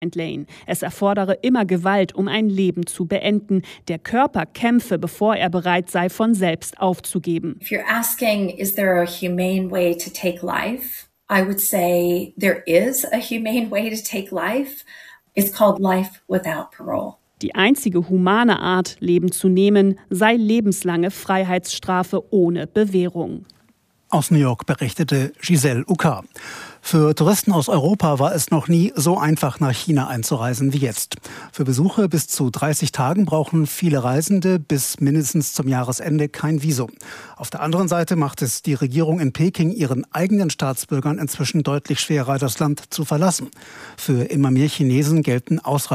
Lane. Es erfordere immer Gewalt, um ein Leben zu beenden. Der Körper kämpfe, bevor er bereit sei, von selbst aufzugeben. If you're asking, is there a humane way to take life? I would say there is a humane way to take life. It's called life without parole. Die einzige humane Art, Leben zu nehmen, sei lebenslange Freiheitsstrafe ohne Bewährung. Aus New York berichtete Giselle Uka. Für Touristen aus Europa war es noch nie so einfach, nach China einzureisen wie jetzt. Für Besuche bis zu 30 Tagen brauchen viele Reisende bis mindestens zum Jahresende kein Visum. Auf der anderen Seite macht es die Regierung in Peking ihren eigenen Staatsbürgern inzwischen deutlich schwerer, das Land zu verlassen. Für immer mehr Chinesen gelten Ausreise